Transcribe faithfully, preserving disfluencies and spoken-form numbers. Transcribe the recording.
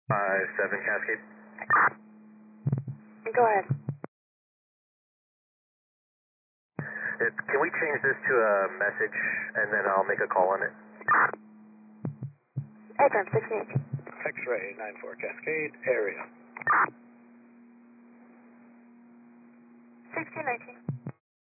five seven Cascade. Go ahead. It, can we change this to a message and then I'll make a call on it? Airtime sixty-eight. X-ray nine four Cascade, area. sixteen nineteen.